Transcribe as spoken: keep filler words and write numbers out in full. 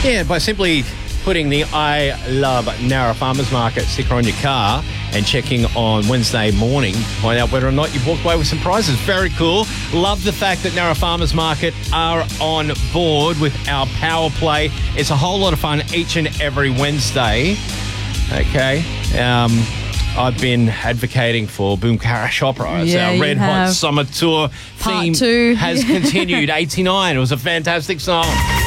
Yeah, by simply putting the I Love Narra Farmers Market sticker on your car and checking on Wednesday morning to find out whether or not you've walked away with some prizes. Very cool. Love the fact that Narra Farmers Market are on board with our Power Play. It's a whole lot of fun each and every Wednesday. Okay. Um, I've been advocating for Boom Carriage Opera as Yeah, our you Red Hot have. Summer Tour Part theme two. has continued. eighty-nine. It was a fantastic song.